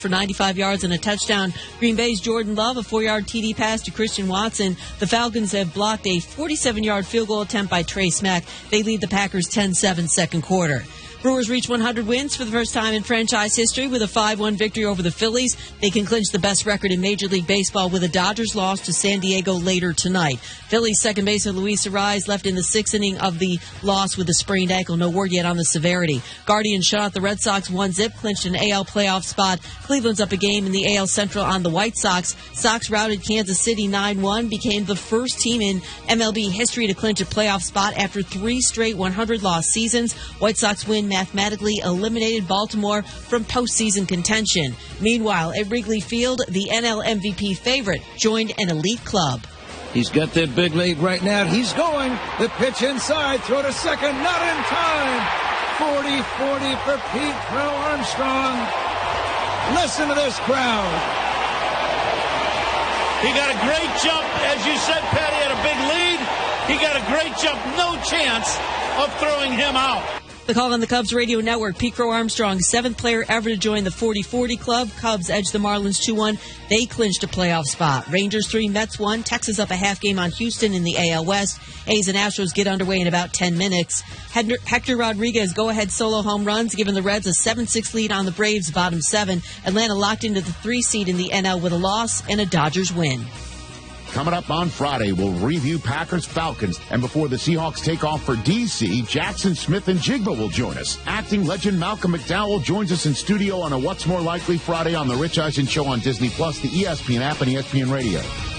for 95 yards and a touchdown. Green Bay's Jordan Love, a 4-yard TD pass to Christian Watson. The Falcons have blocked a 47-yard field goal attempt by Trey Smack. They lead the Packers 10-7 second quarter. Brewers reach 100 wins for the first time in franchise history with a 5-1 victory over the Phillies. They can clinch the best record in Major League Baseball with a Dodgers loss to San Diego later tonight. Phillies second baseman Luis Arraez left in the sixth inning of the loss with a sprained ankle. No word yet on the severity. Guardians shut out the Red Sox 1-0, clinched an AL playoff spot. Cleveland's up a game in the AL Central on the White Sox. Sox routed Kansas City 9-1, became the first team in MLB history to clinch a playoff spot after 3 straight 100-loss seasons. White Sox win mathematically eliminated Baltimore from postseason contention. Meanwhile, at Wrigley Field, the NL MVP favorite joined an elite club. He's got that big lead right now. He's going. The pitch inside. Throw to second. Not in time. 40-40 for Pete Crow Armstrong. Listen to this crowd. He got a great jump. As you said, Patty had a big lead. He got a great jump. No chance of throwing him out. The call on the Cubs radio network, Pete Crow Armstrong, 7th player ever to join the 40-40 club. Cubs edged the Marlins 2-1. They clinched a playoff spot. Rangers 3, Mets 1. Texas up a half game on Houston in the AL West. A's and Astros get underway in about 10 minutes. Hector Rodriguez go-ahead solo home runs, giving the Reds a 7-6 lead on the Braves, bottom 7. Atlanta locked into the 3 seed in the NL with a loss and a Dodgers win. Coming up on Friday, we'll review Packers-Falcons. And before the Seahawks take off for D.C., Jackson Smith and Jigba will join us. Acting legend Malcolm McDowell joins us in studio on a What's More Likely Friday on The Rich Eisen Show on Disney+, the ESPN app, and ESPN Radio.